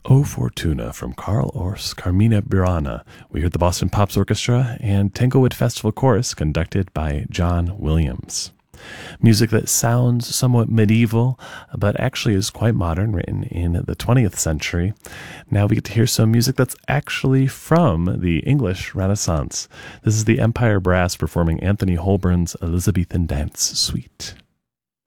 O Fortuna from Carl Orff's Carmina Burana. We heard the Boston Pops Orchestra and Tanglewood Festival Chorus conducted by John Williams. Music that sounds somewhat medieval, but actually is quite modern, written in the 20th century. Now we get to hear some music that's actually from the English Renaissance. This is the Empire Brass performing Anthony Holborn's Elizabethan Dance Suite.